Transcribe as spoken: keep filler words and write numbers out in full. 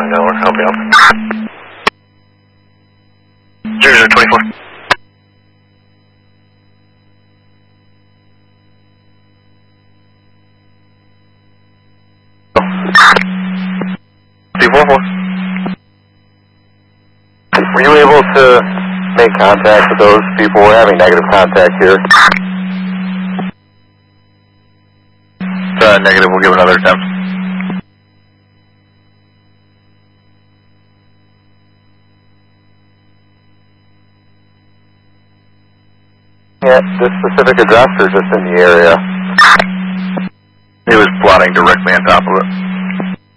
Delaware, help you out. zero zero twenty-four. three four four. Were you able to make contact with those people? We're having negative contact here. Uh, negative, we'll give another attempt. Yeah, this specific address or just in the area? He was plotting directly on top of it.